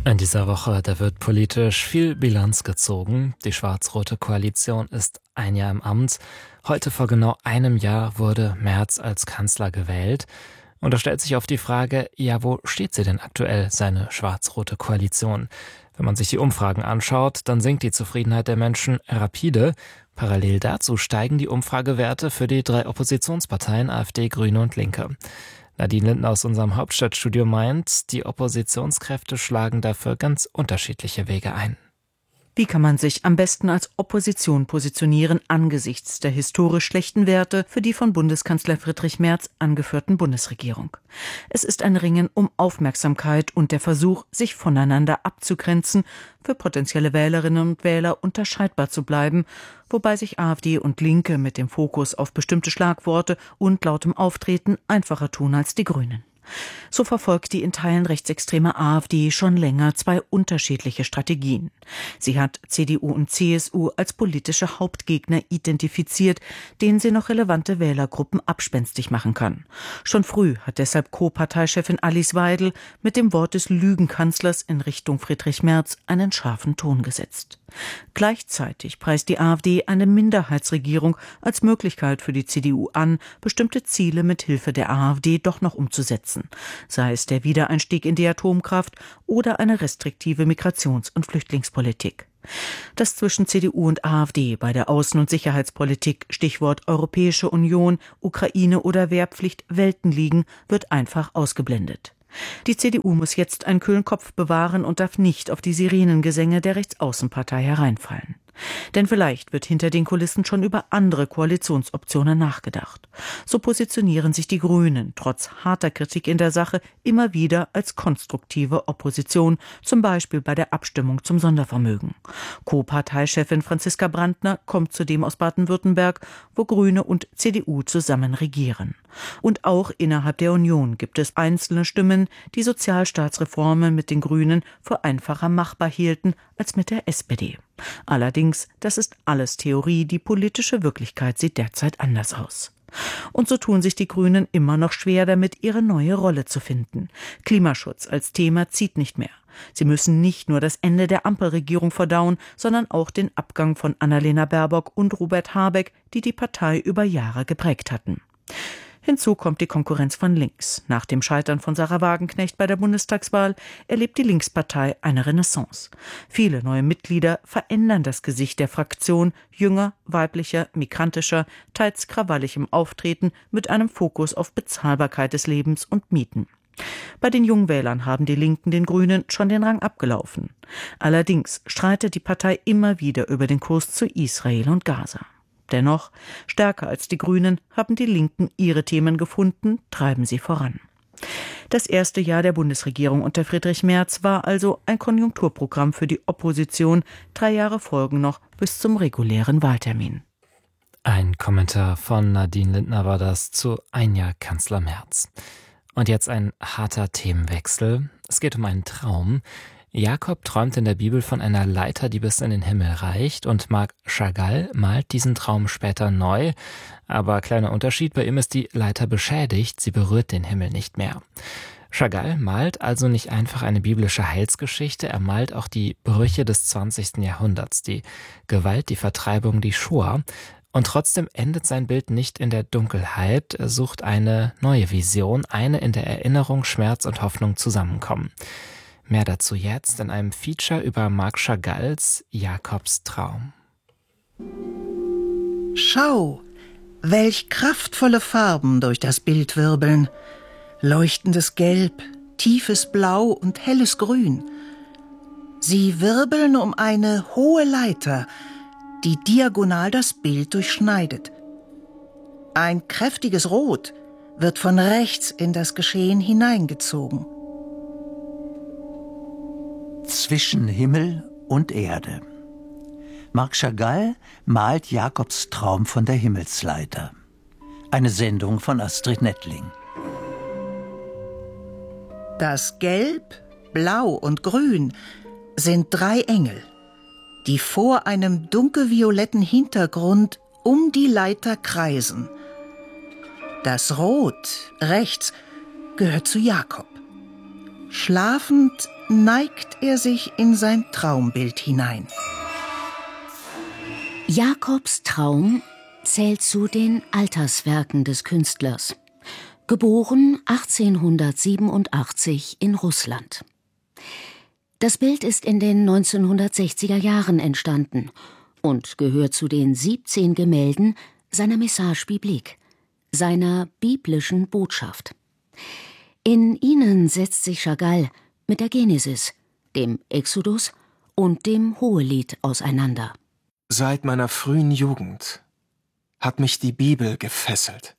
In dieser Woche, da wird politisch viel Bilanz gezogen. Die schwarz-rote Koalition ist ein Jahr im Amt. Heute vor genau einem Jahr wurde Merz als Kanzler gewählt. Und da stellt sich oft die Frage, ja, wo steht sie denn aktuell, seine schwarz-rote Koalition? Wenn man sich die Umfragen anschaut, dann sinkt die Zufriedenheit der Menschen rapide. Parallel dazu steigen die Umfragewerte für die 3 Oppositionsparteien AfD, Grüne und Linke. Nadine Lindner aus unserem Hauptstadtstudio meint, die Oppositionskräfte schlagen dafür ganz unterschiedliche Wege ein. Wie kann man sich am besten als Opposition positionieren angesichts der historisch schlechten Werte für die von Bundeskanzler Friedrich Merz angeführten Bundesregierung? Es ist ein Ringen um Aufmerksamkeit und der Versuch, sich voneinander abzugrenzen, für potenzielle Wählerinnen und Wähler unterscheidbar zu bleiben, wobei sich AfD und Linke mit dem Fokus auf bestimmte Schlagworte und lautem Auftreten einfacher tun als die Grünen. So verfolgt die in Teilen rechtsextreme AfD schon länger 2 unterschiedliche Strategien. Sie hat CDU und CSU als politische Hauptgegner identifiziert, denen sie noch relevante Wählergruppen abspenstig machen kann. Schon früh hat deshalb Co-Parteichefin Alice Weidel mit dem Wort des Lügenkanzlers in Richtung Friedrich Merz einen scharfen Ton gesetzt. Gleichzeitig preist die AfD eine Minderheitsregierung als Möglichkeit für die CDU an, bestimmte Ziele mit Hilfe der AfD doch noch umzusetzen, sei es der Wiedereinstieg in die Atomkraft oder eine restriktive Migrations- und Flüchtlingspolitik. Dass zwischen CDU und AfD bei der Außen- und Sicherheitspolitik, Stichwort Europäische Union, Ukraine oder Wehrpflicht, Welten liegen, wird einfach ausgeblendet. Die CDU muss jetzt einen kühlen Kopf bewahren und darf nicht auf die Sirenengesänge der Rechtsaußenpartei hereinfallen. Denn vielleicht wird hinter den Kulissen schon über andere Koalitionsoptionen nachgedacht. So positionieren sich die Grünen trotz harter Kritik in der Sache immer wieder als konstruktive Opposition, zum Beispiel bei der Abstimmung zum Sondervermögen. Co-Parteichefin Franziska Brandner kommt zudem aus Baden-Württemberg, wo Grüne und CDU zusammen regieren. Und auch innerhalb der Union gibt es einzelne Stimmen, die Sozialstaatsreformen mit den Grünen für einfacher machbar hielten als mit der SPD. Allerdings, das ist alles Theorie, die politische Wirklichkeit sieht derzeit anders aus. Und so tun sich die Grünen immer noch schwer damit, ihre neue Rolle zu finden. Klimaschutz als Thema zieht nicht mehr. Sie müssen nicht nur das Ende der Ampelregierung verdauen, sondern auch den Abgang von Annalena Baerbock und Robert Habeck, die die Partei über Jahre geprägt hatten. Hinzu kommt die Konkurrenz von links. Nach dem Scheitern von Sarah Wagenknecht bei der Bundestagswahl erlebt die Linkspartei eine Renaissance. Viele neue Mitglieder verändern das Gesicht der Fraktion, jünger, weiblicher, migrantischer, teils krawalligem Auftreten mit einem Fokus auf Bezahlbarkeit des Lebens und Mieten. Bei den Jungwählern haben die Linken den Grünen schon den Rang abgelaufen. Allerdings streitet die Partei immer wieder über den Kurs zu Israel und Gaza. Dennoch, stärker als die Grünen haben die Linken ihre Themen gefunden, treiben sie voran. Das erste Jahr der Bundesregierung unter Friedrich Merz war also ein Konjunkturprogramm für die Opposition. 3 Jahre folgen noch bis zum regulären Wahltermin. Ein Kommentar von Nadine Lindner war das zu ein Jahr Kanzler Merz. Und jetzt ein harter Themenwechsel. Es geht um einen Traum. Jakob träumt in der Bibel von einer Leiter, die bis in den Himmel reicht, und Marc Chagall malt diesen Traum später neu. Aber kleiner Unterschied, bei ihm ist die Leiter beschädigt, sie berührt den Himmel nicht mehr. Chagall malt also nicht einfach eine biblische Heilsgeschichte, er malt auch die Brüche des 20. Jahrhunderts, die Gewalt, die Vertreibung, die Shoah. Und trotzdem endet sein Bild nicht in der Dunkelheit, er sucht eine neue Vision, eine, in der Erinnerung, Schmerz und Hoffnung zusammenkommen. Mehr dazu jetzt in einem Feature über Marc Chagalls Jakobs Traum. Schau, welch kraftvolle Farben durch das Bild wirbeln. Leuchtendes Gelb, tiefes Blau und helles Grün. Sie wirbeln um eine hohe Leiter, die diagonal das Bild durchschneidet. Ein kräftiges Rot wird von rechts in das Geschehen hineingezogen. Zwischen Himmel und Erde. Marc Chagall malt Jakobs Traum von der Himmelsleiter. Eine Sendung von Astrid Nettling. Das Gelb, Blau und Grün sind 3 Engel, die vor einem dunkelvioletten Hintergrund um die Leiter kreisen. Das Rot rechts gehört zu Jakob. Schlafend neigt er sich in sein Traumbild hinein. Jakobs Traum zählt zu den Alterswerken des Künstlers. Geboren 1887 in Russland. Das Bild ist in den 1960er Jahren entstanden und gehört zu den 17 Gemälden seiner Message biblique, seiner biblischen Botschaft. In ihnen setzt sich Chagall mit der Genesis, dem Exodus und dem Hohelied auseinander. Seit meiner frühen Jugend hat mich die Bibel gefesselt.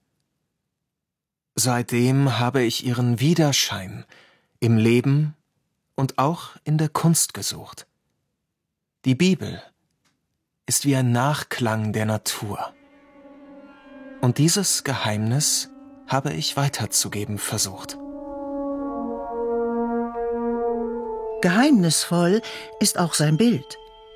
Seitdem habe ich ihren Widerschein im Leben und auch in der Kunst gesucht. Die Bibel ist wie ein Nachklang der Natur. Und dieses Geheimnis habe ich weiterzugeben versucht. Geheimnisvoll ist auch sein Bild.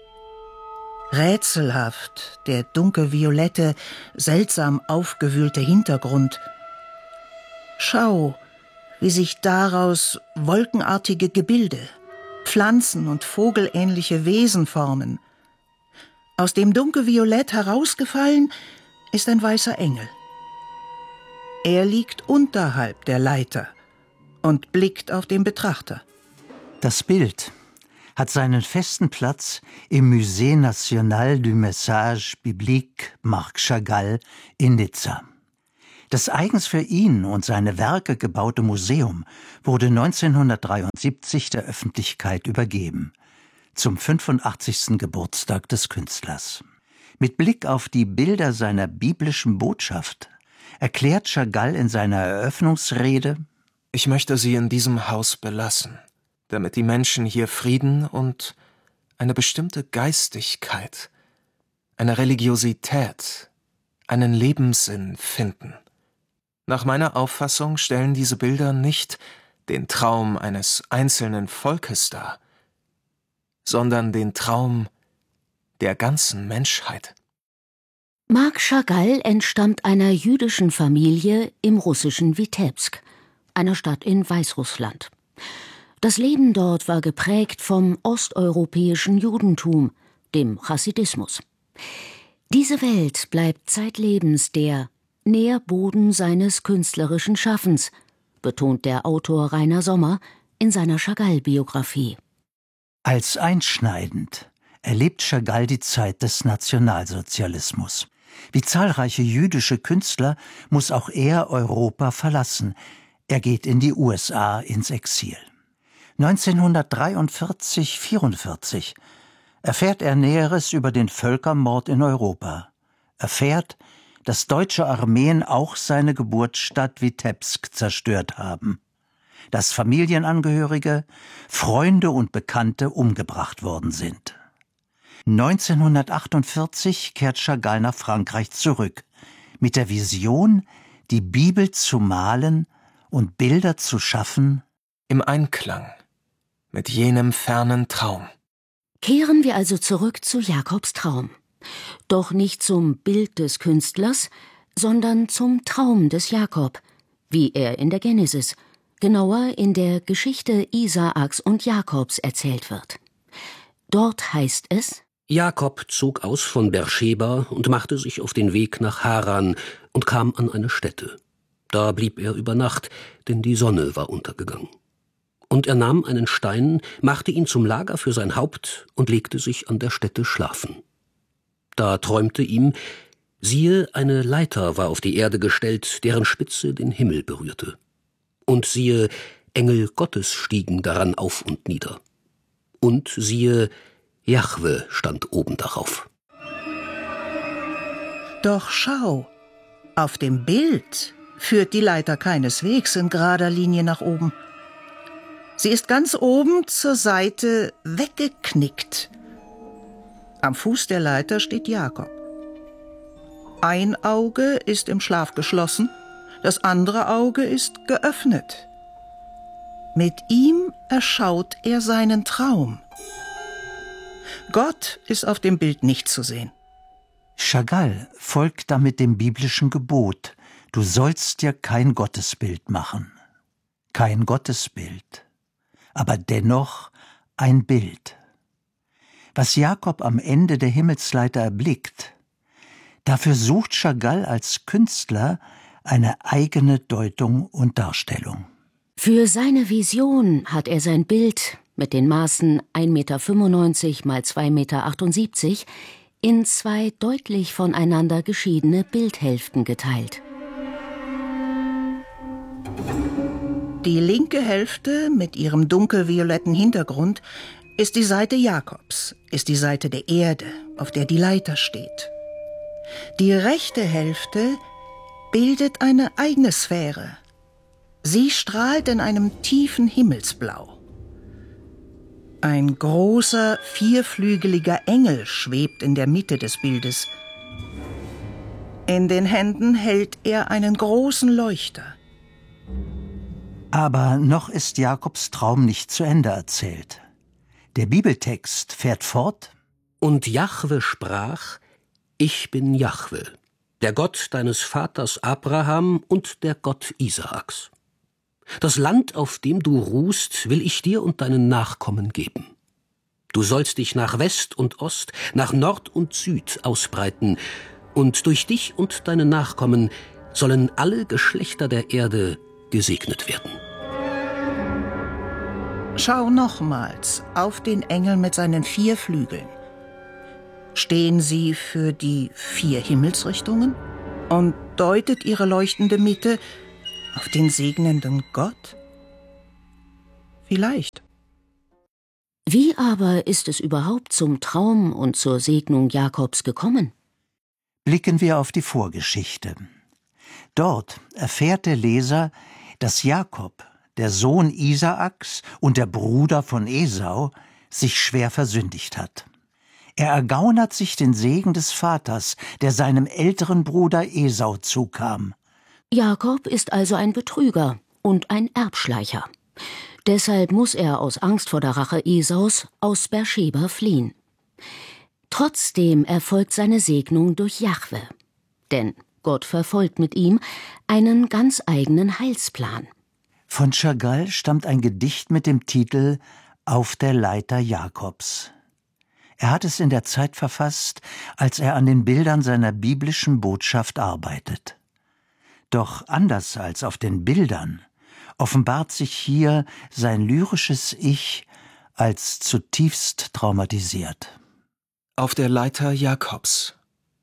Rätselhaft der dunkelviolette, seltsam aufgewühlte Hintergrund. Schau, wie sich daraus wolkenartige Gebilde, Pflanzen und vogelähnliche Wesen formen. Aus dem Dunkelviolett herausgefallen ist ein weißer Engel. Er liegt unterhalb der Leiter und blickt auf den Betrachter. Das Bild hat seinen festen Platz im Musée National du Message Biblique Marc Chagall in Nizza. Das eigens für ihn und seine Werke gebaute Museum wurde 1973 der Öffentlichkeit übergeben, zum 85. Geburtstag des Künstlers. Mit Blick auf die Bilder seiner biblischen Botschaft erklärt Chagall in seiner Eröffnungsrede: Ich möchte sie in diesem Haus belassen, damit die Menschen hier Frieden und eine bestimmte Geistigkeit, eine Religiosität, einen Lebenssinn finden. Nach meiner Auffassung stellen diese Bilder nicht den Traum eines einzelnen Volkes dar, sondern den Traum der ganzen Menschheit. Marc Chagall entstammt einer jüdischen Familie im russischen Witebsk, einer Stadt in Weißrussland. Das Leben dort war geprägt vom osteuropäischen Judentum, dem Chassidismus. Diese Welt bleibt zeitlebens der Nährboden seines künstlerischen Schaffens, betont der Autor Rainer Sommer in seiner Chagall-Biografie. Als einschneidend erlebt Chagall die Zeit des Nationalsozialismus. Wie zahlreiche jüdische Künstler muss auch er Europa verlassen. Er geht in die USA ins Exil. 1943/44 erfährt er Näheres über den Völkermord in Europa, erfährt, dass deutsche Armeen auch seine Geburtsstadt Witebsk zerstört haben, dass Familienangehörige, Freunde und Bekannte umgebracht worden sind. 1948 kehrt Chagall nach Frankreich zurück, mit der Vision, die Bibel zu malen und Bilder zu schaffen, im Einklang mit jenem fernen Traum. Kehren wir also zurück zu Jakobs Traum. Doch nicht zum Bild des Künstlers, sondern zum Traum des Jakob, wie er in der Genesis, genauer in der Geschichte Isaaks und Jakobs erzählt wird. Dort heißt es: Jakob zog aus von Beerscheba und machte sich auf den Weg nach Haran und kam an eine Stätte. Da blieb er über Nacht, denn die Sonne war untergegangen. Und er nahm einen Stein, machte ihn zum Lager für sein Haupt und legte sich an der Stätte schlafen. Da träumte ihm, siehe, eine Leiter war auf die Erde gestellt, deren Spitze den Himmel berührte. Und siehe, Engel Gottes stiegen daran auf und nieder. Und siehe, Jahwe stand oben darauf. Doch schau, auf dem Bild führt die Leiter keineswegs in gerader Linie nach oben. Sie ist ganz oben zur Seite weggeknickt. Am Fuß der Leiter steht Jakob. Ein Auge ist im Schlaf geschlossen, das andere Auge ist geöffnet. Mit ihm erschaut er seinen Traum. Gott ist auf dem Bild nicht zu sehen. Chagall folgt damit dem biblischen Gebot: Du sollst dir kein Gottesbild machen. Kein Gottesbild. aber dennoch ein Bild. Was Jakob am Ende der Himmelsleiter erblickt, dafür sucht Chagall als Künstler eine eigene Deutung und Darstellung. Für seine Vision hat er sein Bild mit den Maßen 1,95 Meter mal 2,78 Meter in zwei deutlich voneinander geschiedene Bildhälften geteilt. Die linke Hälfte mit ihrem dunkelvioletten Hintergrund ist die Seite Jakobs, ist die Seite der Erde, auf der die Leiter steht. Die rechte Hälfte bildet eine eigene Sphäre. Sie strahlt in einem tiefen Himmelsblau. Ein großer, vierflügeliger Engel schwebt in der Mitte des Bildes. In den Händen hält er einen großen Leuchter. Aber noch ist Jakobs Traum nicht zu Ende erzählt. Der Bibeltext fährt fort: Und Jahwe sprach: Ich bin Jahwe, der Gott deines Vaters Abraham und der Gott Isaaks. Das Land, auf dem du ruhst, will ich dir und deinen Nachkommen geben. Du sollst dich nach West und Ost, nach Nord und Süd ausbreiten, und durch dich und deine Nachkommen sollen alle Geschlechter der Erde gesegnet werden. Schau nochmals auf den Engel mit seinen 4 Flügeln. Stehen sie für die 4 Himmelsrichtungen und deutet ihre leuchtende Mitte auf den segnenden Gott? Vielleicht. Wie aber ist es überhaupt zum Traum und zur Segnung Jakobs gekommen? Blicken wir auf die Vorgeschichte. Dort erfährt der Leser, dass Jakob, der Sohn Isaaks und der Bruder von Esau, sich schwer versündigt hat. Er ergaunert sich den Segen des Vaters, der seinem älteren Bruder Esau zukam. Jakob ist also ein Betrüger und ein Erbschleicher. Deshalb muss er aus Angst vor der Rache Esaus aus Beerscheba fliehen. Trotzdem erfolgt seine Segnung durch Jahwe. Denn Gott verfolgt mit ihm einen ganz eigenen Heilsplan. Von Chagall stammt ein Gedicht mit dem Titel »Auf der Leiter Jakobs«. Er hat es in der Zeit verfasst, als er an den Bildern seiner biblischen Botschaft arbeitet. Doch anders als auf den Bildern offenbart sich hier sein lyrisches Ich als zutiefst traumatisiert. Auf der Leiter Jakobs.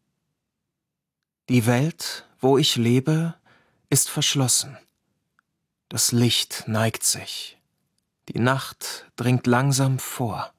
Die Welt, wo ich lebe, ist verschlossen. Das Licht neigt sich. Die Nacht dringt langsam vor.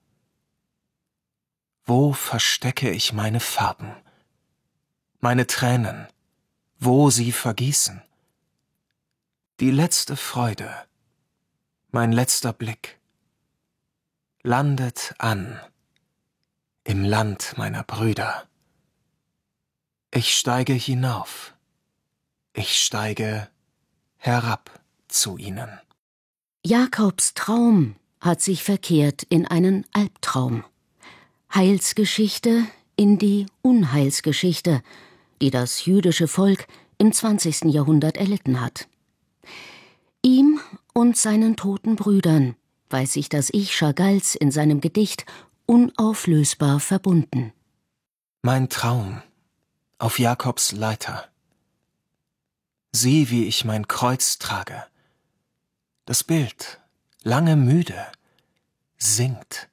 Wo verstecke ich meine Farben? Meine Tränen, wo sie vergießen? Die letzte Freude, mein letzter Blick, landet an im Land meiner Brüder. Ich steige hinauf, ich steige herab zu ihnen. Jakobs Traum hat sich verkehrt in einen Albtraum. Heilsgeschichte in die Unheilsgeschichte, die das jüdische Volk im 20. Jahrhundert erlitten hat. Ihm und seinen toten Brüdern weiß sich das Ich Chagalls in seinem Gedicht unauflösbar verbunden. Mein Traum auf Jakobs Leiter. Sieh, wie ich mein Kreuz trage. Das Bild, lange müde, singt,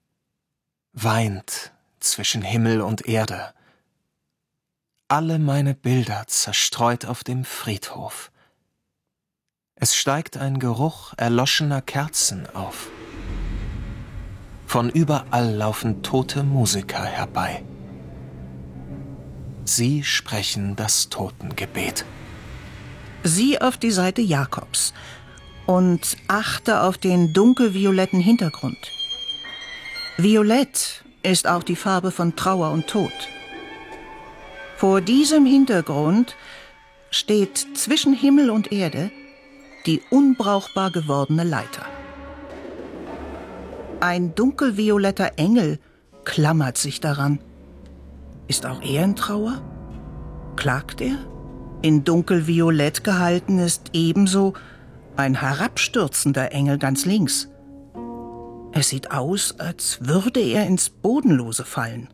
weint zwischen Himmel und Erde. Alle meine Bilder zerstreut auf dem Friedhof. Es steigt ein Geruch erloschener Kerzen auf. Von überall laufen tote Musiker herbei. Sie sprechen das Totengebet. Sieh auf die Seite Jakobs und achte auf den dunkelvioletten Hintergrund. Violett ist auch die Farbe von Trauer und Tod. Vor diesem Hintergrund steht zwischen Himmel und Erde die unbrauchbar gewordene Leiter. Ein dunkelvioletter Engel klammert sich daran. Ist auch er in Trauer? Klagt er? In dunkelviolett gehalten ist ebenso ein herabstürzender Engel ganz links. Es sieht aus, als würde er ins Bodenlose fallen.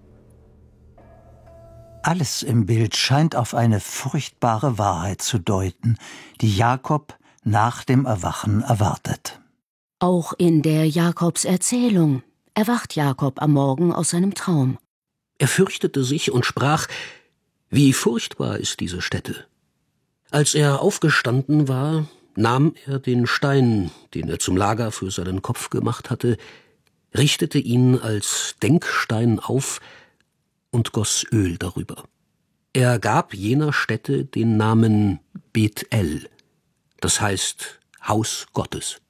Alles im Bild scheint auf eine furchtbare Wahrheit zu deuten, die Jakob nach dem Erwachen erwartet. Auch in der Jakobserzählung erwacht Jakob am Morgen aus seinem Traum. Er fürchtete sich und sprach: Wie furchtbar ist diese Stätte. Als er aufgestanden war, nahm er den Stein, den er zum Lager für seinen Kopf gemacht hatte, richtete ihn als Denkstein auf und goss Öl darüber. Er gab jener Stätte den Namen Bethel, das heißt Haus Gottes.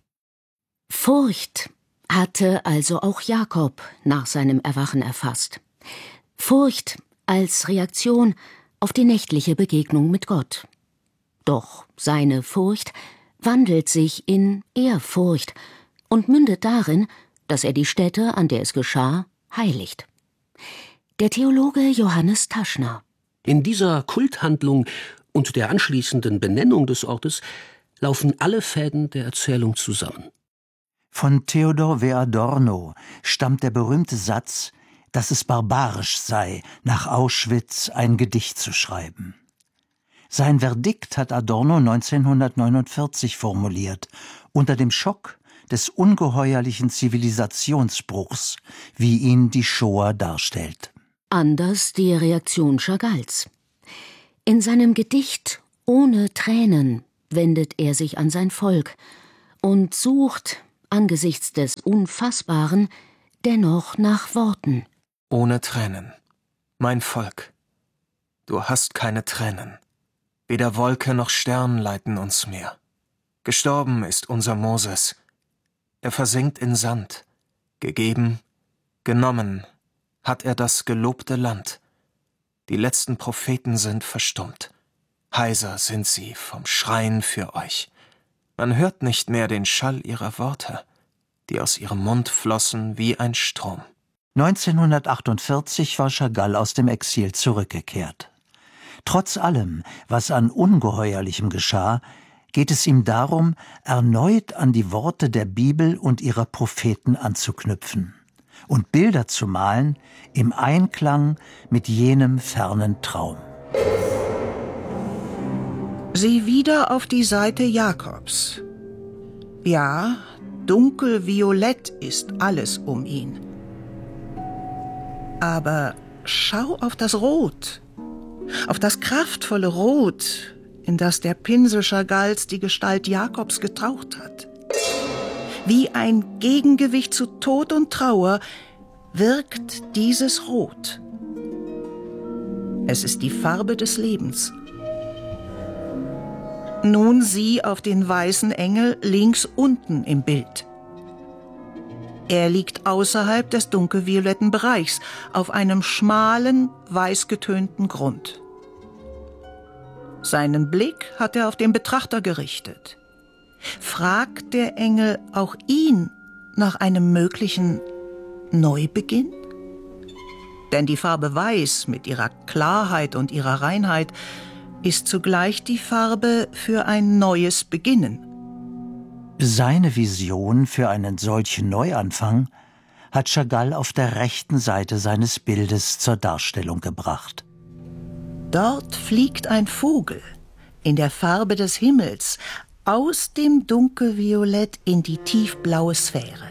Furcht hatte also auch Jakob nach seinem Erwachen erfasst. Furcht als Reaktion auf die nächtliche Begegnung mit Gott. Doch seine Furcht wandelt sich in Ehrfurcht und mündet darin, dass er die Stätte, an der es geschah, heiligt. Der Theologe Johannes Taschner. In dieser Kulthandlung und der anschließenden Benennung des Ortes laufen alle Fäden der Erzählung zusammen. Von Theodor W. Adorno stammt der berühmte Satz, dass es barbarisch sei, nach Auschwitz ein Gedicht zu schreiben. Sein Verdikt hat Adorno 1949 formuliert, unter dem Schock des ungeheuerlichen Zivilisationsbruchs, wie ihn die Shoah darstellt. Anders die Reaktion Chagalls. In seinem Gedicht »Ohne Tränen« wendet er sich an sein Volk und sucht, angesichts des Unfassbaren, dennoch nach Worten. Ohne Tränen, mein Volk, du hast keine Tränen. Weder Wolke noch Stern leiten uns mehr. Gestorben ist unser Moses. Er versinkt in Sand. Gegeben, genommen hat er das gelobte Land. Die letzten Propheten sind verstummt. Heiser sind sie vom Schreien für euch. Man hört nicht mehr den Schall ihrer Worte, die aus ihrem Mund flossen wie ein Strom. 1948 war Chagall aus dem Exil zurückgekehrt. Trotz allem, was an Ungeheuerlichem geschah, geht es ihm darum, erneut an die Worte der Bibel und ihrer Propheten anzuknüpfen und Bilder zu malen im Einklang mit jenem fernen Traum. Sieh wieder auf die Seite Jakobs. Ja, dunkelviolett ist alles um ihn. Aber schau auf das Rot, auf das kraftvolle Rot, in das der Pinsel Chagalls die Gestalt Jakobs getaucht hat. Wie ein Gegengewicht zu Tod und Trauer wirkt dieses Rot. Es ist die Farbe des Lebens. Nun sieh auf den weißen Engel links unten im Bild. Er liegt außerhalb des dunkelvioletten Bereichs, auf einem schmalen, weißgetönten Grund. Seinen Blick hat er auf den Betrachter gerichtet. Fragt der Engel auch ihn nach einem möglichen Neubeginn? Denn die Farbe Weiß mit ihrer Klarheit und ihrer Reinheit ist zugleich die Farbe für ein neues Beginnen. Seine Vision für einen solchen Neuanfang hat Chagall auf der rechten Seite seines Bildes zur Darstellung gebracht. Dort fliegt ein Vogel in der Farbe des Himmels aus dem Dunkelviolett in die tiefblaue Sphäre.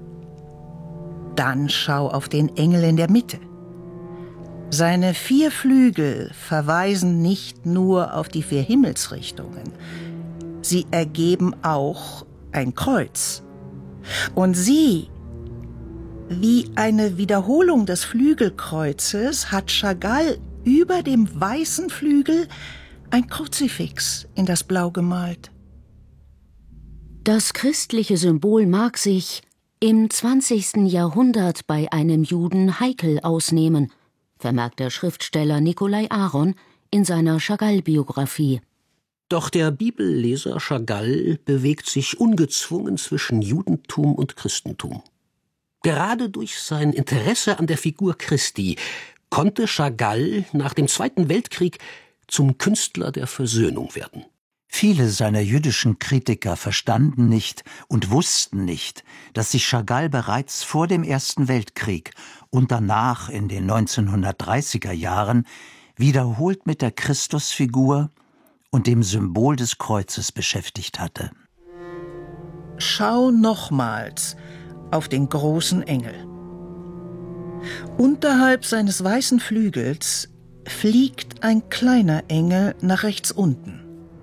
Dann schau auf den Engel in der Mitte. Seine 4 Flügel verweisen nicht nur auf die 4 Himmelsrichtungen, sie ergeben auch ein Kreuz. Und sieh, wie eine Wiederholung des Flügelkreuzes hat Chagall über dem weißen Flügel ein Kruzifix in das Blau gemalt. Das christliche Symbol mag sich im 20. Jahrhundert bei einem Juden heikel ausnehmen, vermerkt der Schriftsteller Nikolai Aron in seiner Chagall-Biografie. Doch der Bibelleser Chagall bewegt sich ungezwungen zwischen Judentum und Christentum. Gerade durch sein Interesse an der Figur Christi konnte Chagall nach dem Zweiten Weltkrieg zum Künstler der Versöhnung werden. Viele seiner jüdischen Kritiker verstanden nicht und wussten nicht, dass sich Chagall bereits vor dem Ersten Weltkrieg und danach in den 1930er Jahren wiederholt mit der Christusfigur und dem Symbol des Kreuzes beschäftigt hatte. Schau nochmals auf den großen Engel. Unterhalb seines weißen Flügels fliegt ein kleiner Engel nach rechts unten.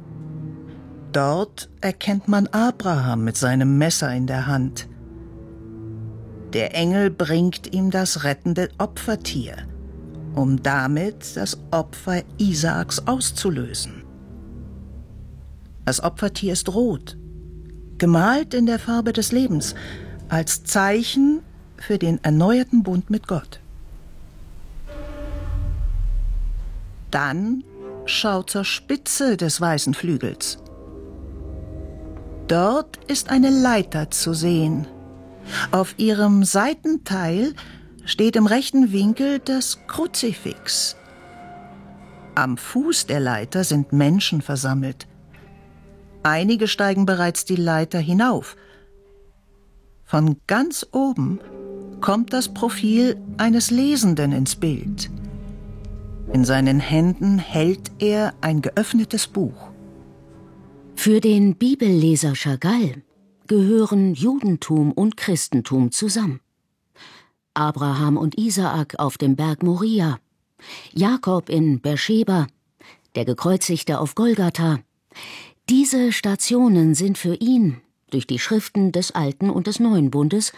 Dort erkennt man Abraham mit seinem Messer in der Hand. Der Engel bringt ihm das rettende Opfertier, um damit das Opfer Isaaks auszulösen. Das Opfertier ist rot, gemalt in der Farbe des Lebens, als Zeichen für den erneuerten Bund mit Gott. Dann schau zur Spitze des weißen Flügels. Dort ist eine Leiter zu sehen. Auf ihrem Seitenteil steht im rechten Winkel das Kruzifix. Am Fuß der Leiter sind Menschen versammelt. Einige steigen bereits die Leiter hinauf. Von ganz oben kommt das Profil eines Lesenden ins Bild. In seinen Händen hält er ein geöffnetes Buch. Für den Bibelleser Chagall gehören Judentum und Christentum zusammen. Abraham und Isaak auf dem Berg Moria, Jakob in Beersheba, der Gekreuzigte auf Golgatha. Diese Stationen sind für ihn durch die Schriften des Alten und des Neuen Bundes